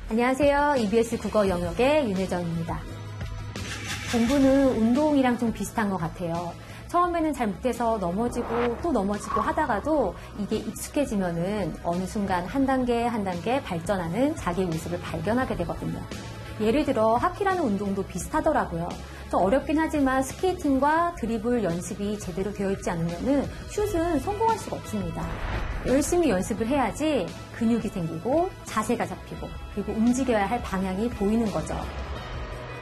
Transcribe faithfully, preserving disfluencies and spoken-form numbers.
안녕하세요. 이비에스 국어 영역의 윤혜정입니다. 공부는 운동이랑 좀 비슷한 것 같아요. 처음에는 잘 못해서 넘어지고 또 넘어지고 하다가도 이게 익숙해지면은 어느 순간 한 단계 한 단계 발전하는 자기의 모습을 발견하게 되거든요. 예를 들어 하키라는 운동도 비슷하더라고요. 좀 어렵긴 하지만 스케이팅과 드리블 연습이 제대로 되어 있지 않으면은 슛은 성공할 수가 없습니다. 열심히 연습을 해야지 근육이 생기고 자세가 잡히고 그리고 움직여야 할 방향이 보이는 거죠.